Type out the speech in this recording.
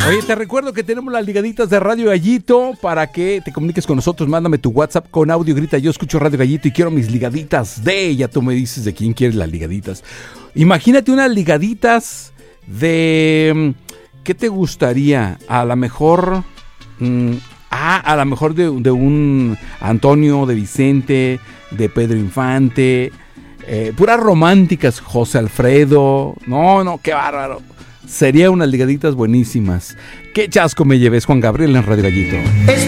Oye, te recuerdo que tenemos las ligaditas de Radio Gallito para que te comuniques con nosotros. Mándame tu WhatsApp con audio, grita: yo escucho Radio Gallito y quiero mis ligaditas de... Ya tú me dices de quién quieres las ligaditas. Imagínate unas ligaditas de... ¿Qué te gustaría? A lo mejor... a lo mejor de un Antonio, de Vicente, de Pedro Infante... puras románticas, José Alfredo. No, qué bárbaro. Sería unas ligaditas buenísimas. Qué chasco me lleves, Juan Gabriel, en Radio Gallito.